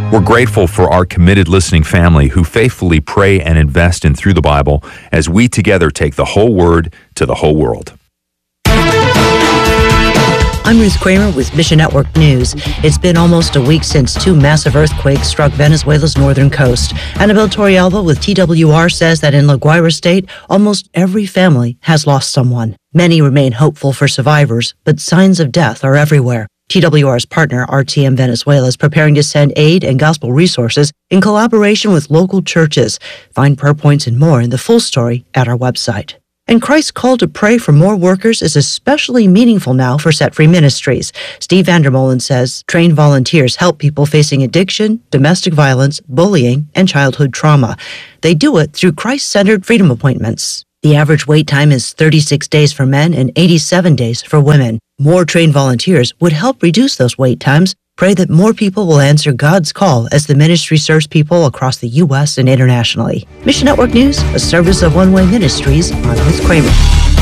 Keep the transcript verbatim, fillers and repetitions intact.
We're grateful for our committed listening family who faithfully pray and invest in Through the Bible as we together take the whole Word to the whole world. I'm Ruth Kramer with Mission Network News. It's been almost a week since two massive earthquakes struck Venezuela's northern coast. Annabelle Torrialba with T W R says that in La Guaira state, almost every family has lost someone. Many remain hopeful for survivors, but signs of death are everywhere. T W R's partner, R T M Venezuela, is preparing to send aid and gospel resources in collaboration with local churches. Find prayer points and more in the full story at our website. And Christ's call to pray for more workers is especially meaningful now for Set Free Ministries. Steve Vandermolen says trained volunteers help people facing addiction, domestic violence, bullying, and childhood trauma. They do it through Christ-centered freedom appointments. The average wait time is thirty-six days for men and eighty-seven days for women. More trained volunteers would help reduce those wait times. Pray that more people will answer God's call as the ministry serves people across the U S and internationally. Mission Network News, a service of One Way Ministries. I'm Ruth Kramer.